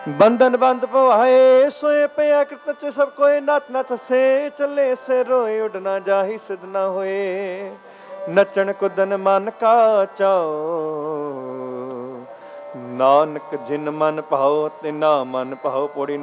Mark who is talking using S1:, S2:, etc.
S1: ਬੰਧਨ ਬੰਦ ਪਵਾਏ ਸੋਏ ਪਿਆ ਕਿਰਤ ਚ ਸਭ ਕੋਏ ਨੱਚ ਨੱਚ ਸੇ ਚੱਲੇ ਸੇ ਰੋਏ ਉੱਡ ਨਾ ਜਾਹੀ ਸਿਧ ਨਾ ਹੋਏ ਨੱਚਣ ਕੁੱਦਨ ਮਨ ਕਾ ਚਾਓ ਨਾਨਕ ਜਿਨ ਮਨ ਭਾਉ ਤੇ ਨਾ ਮਨ ਭਾਉ ਪੌੜੀ